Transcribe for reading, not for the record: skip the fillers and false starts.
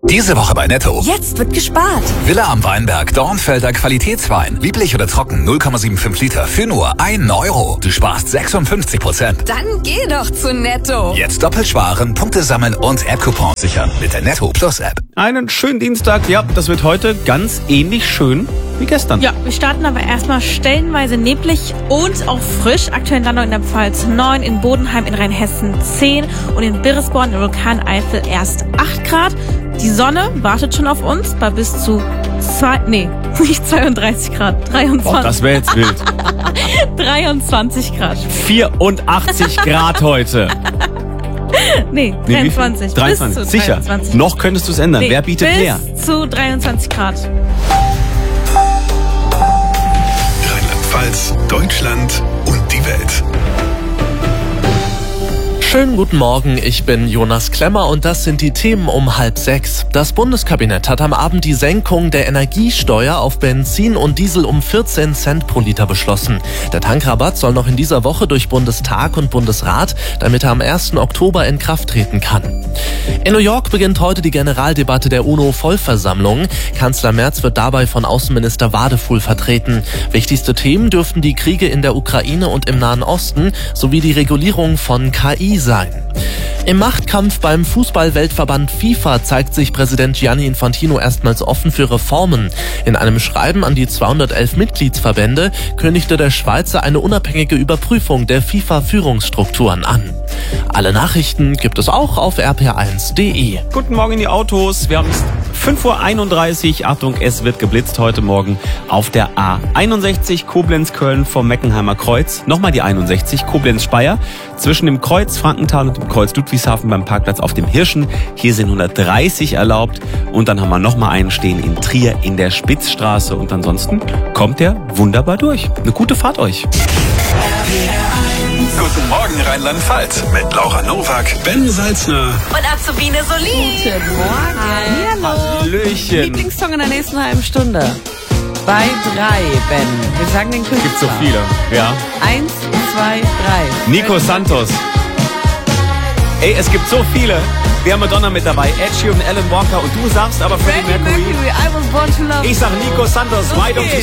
Diese Woche bei Netto. Jetzt wird gespart. Villa am Weinberg, Dornfelder Qualitätswein. Lieblich oder trocken, 0,75 Liter für nur 1 Euro. Du sparst 56%. Dann geh doch zu Netto. Jetzt doppelt sparen, Punkte sammeln und App-Coupons sichern mit der Netto Plus App. Einen schönen Dienstag. Ja, das wird heute ganz ähnlich schön wie gestern. Ja, wir starten aber erstmal stellenweise neblig und auch frisch. Aktuell Landung in der Pfalz 9, in Bodenheim in Rheinhessen 10 und in Birresborn in Vulkaneifel erst 8 Grad. Die Sonne wartet schon auf uns bei bis zu 32 Grad. 23. Boah, das wäre jetzt wild. 23 Grad. 84 Grad heute. Nee, 23. 23. Bis zu Sicher. 23. Noch könntest du es ändern. Wer bietet mehr? Bis zu 23 Grad. Rheinland-Pfalz, Deutschland und die Welt. Schönen guten Morgen, ich bin Jonas Klemmer und das sind die Themen um 5:30. Das Bundeskabinett hat am Abend die Senkung der Energiesteuer auf Benzin und Diesel um 14 Cent pro Liter beschlossen. Der Tankrabatt soll noch in dieser Woche durch Bundestag und Bundesrat, damit er am 1. Oktober in Kraft treten kann. In New York beginnt heute die Generaldebatte der UNO-Vollversammlung. Kanzler Merz wird dabei von Außenminister Wadefuhl vertreten. Wichtigste Themen dürften die Kriege in der Ukraine und im Nahen Osten sowie die Regulierung von KI sein. Im Machtkampf beim Fußball-Weltverband FIFA zeigt sich Präsident Gianni Infantino erstmals offen für Reformen. In einem Schreiben an die 211 Mitgliedsverbände kündigte der Schweizer eine unabhängige Überprüfung der FIFA-Führungsstrukturen an. Alle Nachrichten gibt es auch auf rp1.de. Guten Morgen in die Autos. Wir haben 5:31 Uhr. Achtung, es wird geblitzt heute Morgen auf der A61 Koblenz-Köln vom Meckenheimer Kreuz. Nochmal die 61 Koblenz-Speyer. Zwischen dem Kreuz Frankenthal und dem Kreuz Ludwigshafen beim Parkplatz auf dem Hirschen. Hier sind 130 erlaubt. Und dann haben wir nochmal einen stehen in Trier in der Spitzstraße. Und ansonsten kommt der wunderbar durch. Eine gute Fahrt euch. Guten Morgen Rheinland-Pfalz mit Laura Nowak, Ben Salzner Und Azubine Solin. Guten Morgen. Hallo. Hallöchen. Lieblingssong in der nächsten halben Stunde. Bei 3, Ben. Wir sagen den Künstler. Gibt so viele. Ja. 1, 2, 3. Nico Santos. Ey, es gibt so viele. Wir haben Madonna mit dabei, Ed Sheeran, Alan Walker und du sagst aber Freddie Mercury. I was born to love. Ich sag Nico Santos, why don't you